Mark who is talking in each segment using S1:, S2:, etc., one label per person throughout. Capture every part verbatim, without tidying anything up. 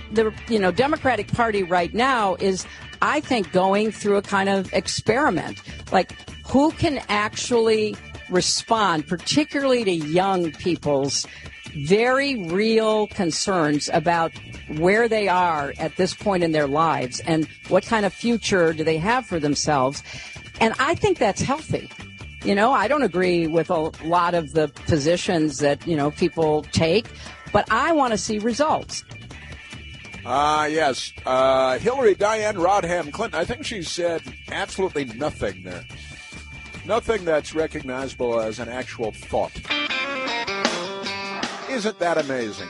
S1: the you know Democratic Party right now is, I think, going through a kind of experiment. Like, who can actually respond, particularly to young people's very real concerns about where they are at this point in their lives and what kind of future do they have for themselves. And I think that's healthy. You know, I don't agree with a lot of the positions that, you know, people take, but I want to see results.
S2: Ah, uh, yes. Uh, Hillary Diane Rodham Clinton, I think she said absolutely nothing there. Nothing that's recognizable as an actual thought. Isn't that amazing?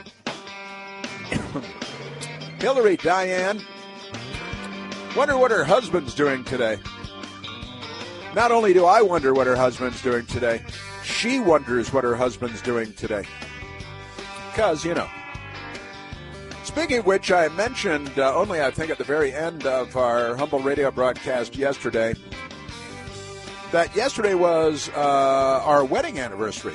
S2: Hillary Diane, wonder what her husband's doing today. Not only do I wonder what her husband's doing today, she wonders what her husband's doing today. Because, you know. Speaking of which, I mentioned uh, only, I think, at the very end of our Humble Radio broadcast yesterday, that yesterday was uh, our wedding anniversary.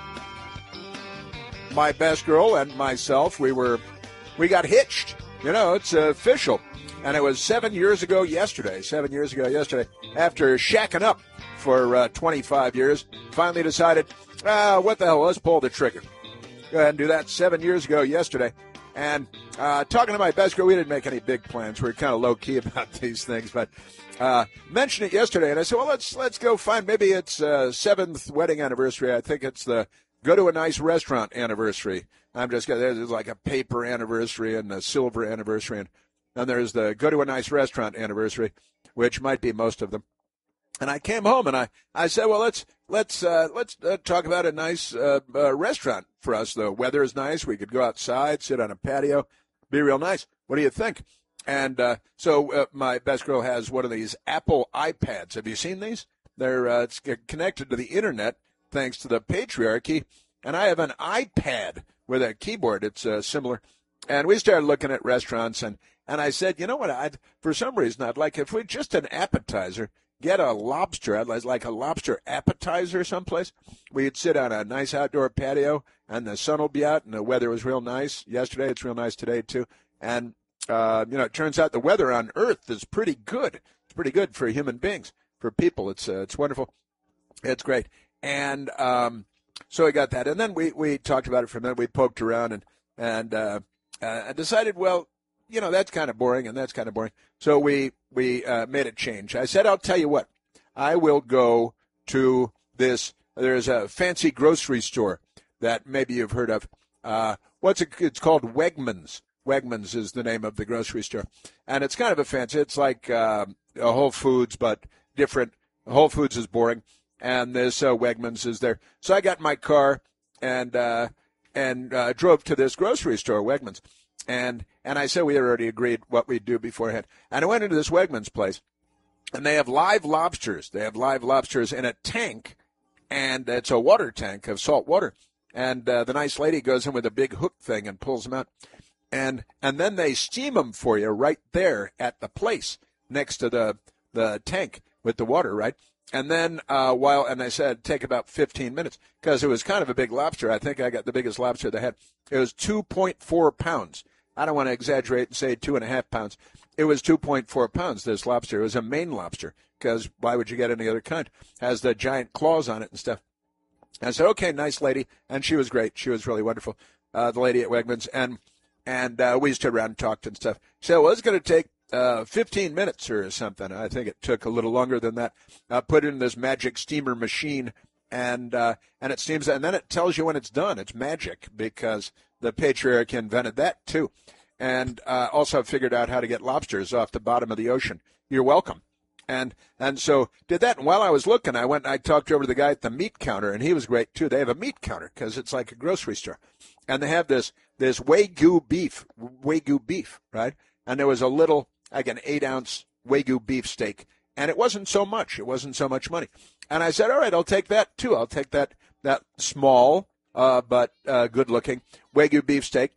S2: My best girl and myself, we were, we got hitched. You know, it's official. And it was seven years ago yesterday, seven years ago yesterday, after shacking up for uh, twenty-five years, finally decided, ah, what the hell, let's pull the trigger. Go ahead and do that seven years ago yesterday. And uh, talking to my best girl, we didn't make any big plans. We were kind of low-key about these things, but uh, mentioned it yesterday. And I said, well, let's let's go find, maybe it's uh, seventh wedding anniversary. I think it's the go to a nice restaurant anniversary. I'm just going to, there's like a paper anniversary and a silver anniversary. And then there's the go to a nice restaurant anniversary, which might be most of them. And I came home and I, I said, well, let's let's uh, let's uh, talk about a nice uh, uh, restaurant for us. The weather is nice. We could go outside, sit on a patio, be real nice. What do you think? And uh, so uh, my best girl has one of these Apple iPads. Have you seen these? They're uh, it's connected to the internet thanks to the patriarchy. And I have an iPad with a keyboard. It's uh, similar. And we started looking at restaurants, and, and I said, you know what? I'd, for some reason, I'd like, if we just an appetizer, get a lobster. I'd like a lobster appetizer someplace. We'd sit on a nice outdoor patio, and the sun will be out, and the weather was real nice yesterday. It's real nice today, too. And, uh, you know, it turns out the weather on Earth is pretty good. It's pretty good for human beings, for people. It's uh, it's wonderful. It's great. And um, so we got that. And then we, we talked about it for a minute. We poked around and, and uh, uh, I decided, well, you know, that's kind of boring and that's kind of boring. So we, we uh, made a change. I said, I'll tell you what, I will go to this, there's a fancy grocery store that maybe you've heard of. Uh, what's it? It's called Wegmans. Wegmans is the name of the grocery store. And it's kind of a fancy, it's like uh, a Whole Foods, but different. Whole Foods is boring. And this uh, Wegmans is there. So I got in my car and uh, and uh, drove to this grocery store, Wegmans. And and I said we had already agreed what we'd do beforehand. And I went into this Wegmans place, and they have live lobsters. They have live lobsters in a tank, and it's a water tank of salt water. And uh, the nice lady goes in with a big hook thing and pulls them out. And and then they steam them for you right there at the place next to the, the tank with the water, right? And then uh, while, and I said, take about fifteen minutes because it was kind of a big lobster. I think I got the biggest lobster they had. It was two point four pounds. I don't want to exaggerate and say two and a half pounds. It was two point four pounds, this lobster. It was a Maine lobster because why would you get any other kind? Has the giant claws on it and stuff. And I said, okay, nice lady. And she was great. She was really wonderful, uh, the lady at Wegmans. And and uh, we stood around and talked and stuff. So it was going to take Uh, fifteen minutes or something. I think it took a little longer than that. Uh, put in this magic steamer machine, and uh, and it steams, and then it tells you when it's done. It's magic because the patriarch invented that too, and uh, also figured out how to get lobsters off the bottom of the ocean. You're welcome. And and so did that. And while I was looking, I went and I talked over to the guy at the meat counter, and he was great too. They have a meat counter because it's like a grocery store, and they have this this Wagyu beef, Wagyu beef, right? And there was a little, like an eight-ounce Wagyu beef steak, and it wasn't so much. It wasn't so much money. And I said, all right, I'll take that, too. I'll take that that small uh, but uh, good-looking Wagyu beef steak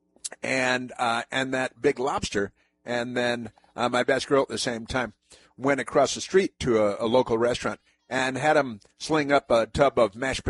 S2: and uh, and that big lobster. And then uh, my best girl at the same time went across the street to a, a local restaurant and had them sling up a tub of mashed potatoes.